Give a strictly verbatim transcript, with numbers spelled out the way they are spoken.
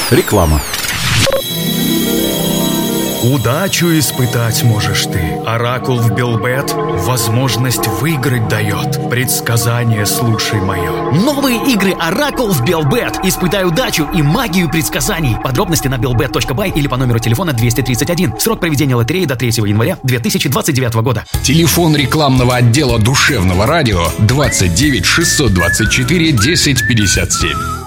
Реклама. Удачу испытать можешь ты. Оракул в Белбет возможность выиграть дает. Предсказание слушай мое. Новые игры Оракул в Белбет. Испытай удачу и магию предсказаний. Подробности на белбет точка бай или по номеру телефона двести тридцать один. Срок проведения лотереи до третьего января две тысячи двадцать девятого года. Телефон рекламного отдела душевного радио двадцать девять шестьсот двадцать четыре десять пятьдесят семь.